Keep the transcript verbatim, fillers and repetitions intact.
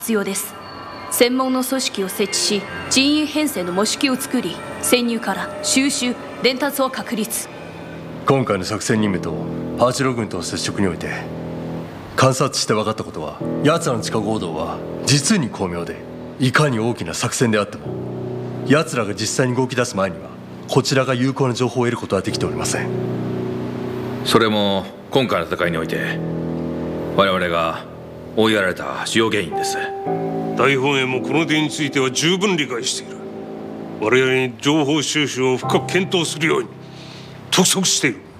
必要です。専門の組織を設置し、人員編成の模式を作り、潜入から収集伝達を確立。 今回の作戦任務と八郎軍との接触において観察して分かったことは、奴らの地下合同は実に巧妙で、いかに大きな作戦であっても奴らが実際に動き出す前にはこちらが有効な情報を得ることはできておりません。 それも今回の戦いにおいて我々が追いやられた主要原因です。 大本営もこの点については十分理解している。我々に情報収集を深く検討するように督促している。